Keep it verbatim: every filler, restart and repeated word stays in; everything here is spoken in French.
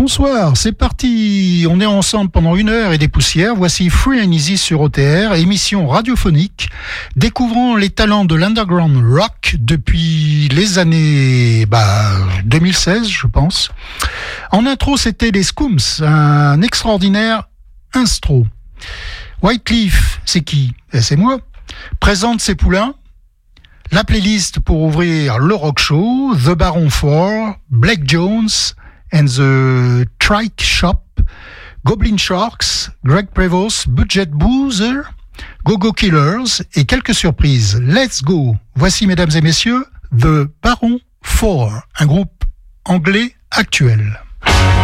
Bonsoir, c'est parti. On est ensemble pendant une heure et des poussières. Voici Free and Easy sur O T R, émission radiophonique, découvrant les talents de l'underground rock depuis les années bah, deux mille seize, je pense. En intro, c'était les Skooms, un extraordinaire instro. Wyclef, c'est qui ? C'est moi. Présente ses poulains. La playlist pour ouvrir le rock show, The Baron four, Black Jones and the Trike Shop, Goblin Sharks, Greg Prevost, Budget Boozer, Go-Go Killers et quelques surprises. Let's go. Voici, mesdames et messieurs, The Baron four, un groupe anglais actuel.